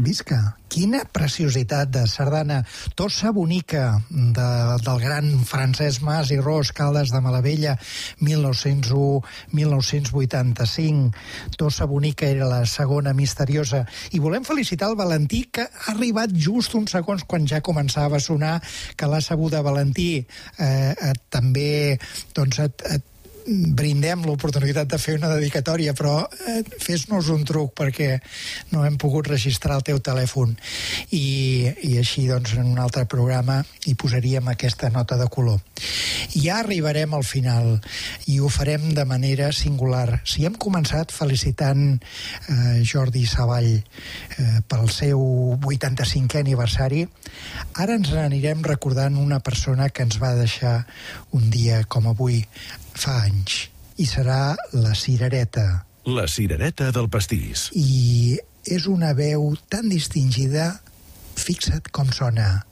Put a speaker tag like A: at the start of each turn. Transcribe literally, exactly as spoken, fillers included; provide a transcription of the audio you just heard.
A: Visca! Quina preciositat de sardana. Tossa bonica, de, del gran Francesc Mas i Ros, Caldes de Malavella, mil nou-cents u a mil nou-cents vuitanta-cinc. Tossa bonica era la segona misteriosa. I volem felicitar el Valentí, que ha arribat just uns segons quan ja començava a sonar, que l'ha sabuda Valentí. Eh, eh, també, doncs, et, et brindem l'oportunitat de fer una dedicatòria, però eh, fes-nos un truc perquè no hem pogut registrar el teu telèfon i, i així doncs en un altre programa hi posaríem aquesta nota de color. Ja arribarem al final i ho farem de manera singular. Si hem començat felicitant eh, Jordi Savall eh, pel seu vuitanta-cinquè aniversari, ara ens n'anirem recordant una persona que ens va deixar un dia com avui fa anys, i serà la Cirereta.
B: La Cirereta del pastís.
A: I és una veu tan distingida, fixa't com sona.